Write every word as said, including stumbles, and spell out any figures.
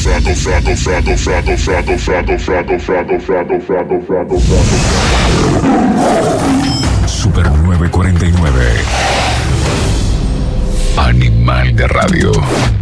Super nueve cuarenta y nueve. Animal de radio.